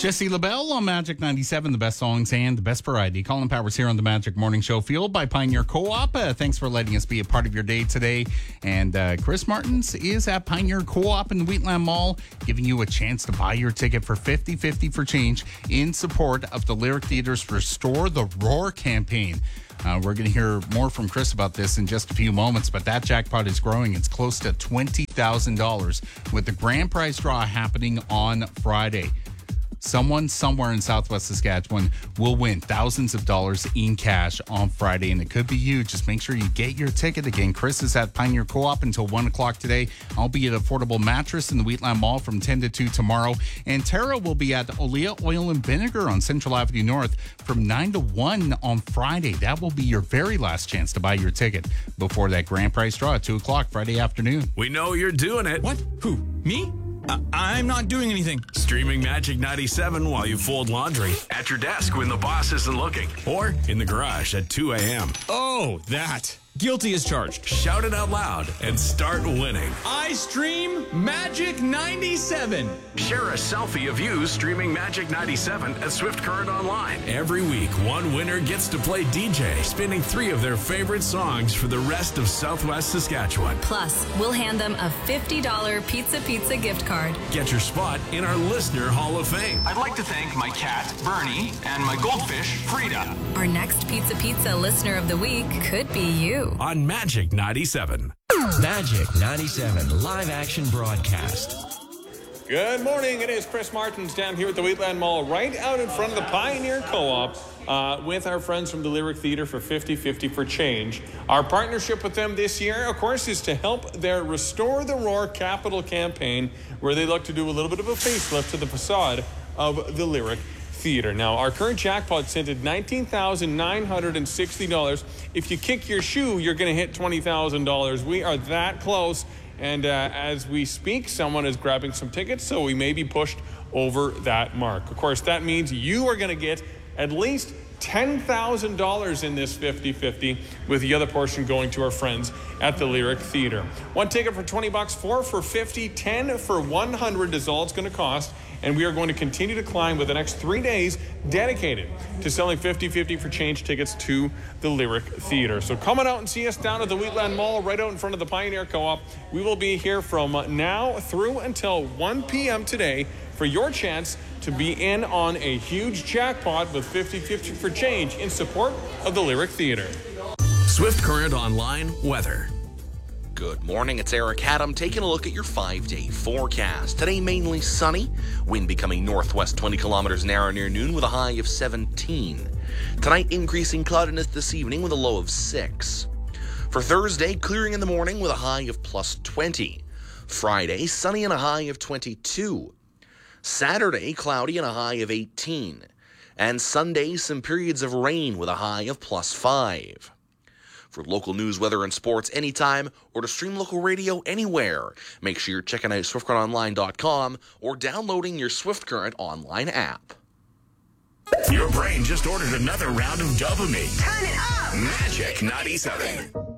Jesse LaBelle on Magic 97, the best songs and the best variety. Colin Powers here on the Magic Morning Show, fueled by Pioneer Co-op. Thanks for letting us be a part of your day today. And Chris Martins is at Pioneer Co-op in the Wheatland Mall, giving you a chance to buy your ticket for 50-50 for change in support of the Lyric Theatre's Restore the Roar campaign. We're going to hear more from Chris about this in just a few moments, but that jackpot is growing. It's close to $20,000 with the grand prize draw happening on Friday. Someone somewhere in Southwest Saskatchewan will win thousands of dollars in cash on Friday, and it could be you. Just make sure you get your ticket. Again, Chris is at Pioneer Co-op until 1 o'clock today. I'll be at Affordable Mattress in the Wheatland Mall from 10 to 2 tomorrow. And Tara will be at Olea Oil and Vinegar on Central Avenue North from 9 to 1 on Friday. That will be your very last chance to buy your ticket before that grand prize draw at 2 o'clock Friday afternoon. We know you're doing it. What? Who? Me? I'm not doing anything. Streaming Magic 97 while you fold laundry. At your desk when the boss isn't looking. Or in the garage at 2 a.m. Oh, that. Guilty as charged. Shout it out loud and start winning. I stream Magic 97. Share a selfie of you streaming Magic 97 at Swift Current Online. Every week, one winner gets to play DJ, spinning 3 of their favorite songs for the rest of Southwest Saskatchewan. Plus, we'll hand them a $50 Pizza gift card. Get your spot in our Listener Hall of Fame. I'd like to thank my cat, Bernie, and my goldfish, Frida. Our next Pizza Listener of the Week could be you. On Magic 97. Magic 97 live action broadcast. Good morning. It is Chris Martins down here at the Wheatland Mall, right out in front of the Pioneer Co-op with our friends from the Lyric Theatre for 50-50 for Change. Our partnership with them this year, of course, is to help their Restore the Roar capital campaign, where they look to do a little bit of a facelift to the facade of the Lyric Theatre. Now, our current jackpot sent at $19,960. If you kick your shoe, you're going to hit $20,000. We are that close. And as we speak, someone is grabbing some tickets, so we may be pushed over that mark. Of course, that means you are going to get at least $10,000 in this 50-50, with the other portion going to our friends at the Lyric Theatre. One ticket for $20, 4 for $50, 10 for $100 is all it's going to cost. And we are going to continue to climb with the next 3 days dedicated to selling 50-50 for change tickets to the Lyric Theatre. So come on out and see us down at the Wheatland Mall, right out in front of the Pioneer Co-op. We will be here from now through until 1 p.m. today for your chance to be in on a huge jackpot with 50-50 for change in support of the Lyric Theatre. Swift Current Online weather. Good morning, it's Eric Haddam taking a look at your 5-day forecast. Today, mainly sunny, wind becoming northwest 20 kilometers an hour near noon with a high of 17. Tonight, increasing cloudiness this evening with a low of 6. For Thursday, clearing in the morning with a high of plus 20. Friday, sunny and a high of 22. Saturday, cloudy and a high of 18. And Sunday, some periods of rain with a high of plus 5. For local news, weather, and sports anytime, or to stream local radio anywhere, make sure you're checking out SwiftCurrentOnline.com or downloading your Swift Current Online app. Your brain just ordered another round of dopamine. Turn it up! Magic 97.